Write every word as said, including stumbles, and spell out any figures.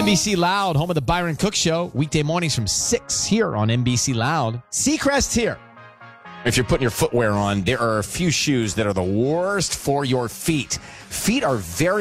N B C Loud, home of the Byron Cook Show, weekday mornings from six here on N B C Loud. Seacrest here. If you're putting your footwear on, there are a few shoes that are the worst for your feet. Feet are very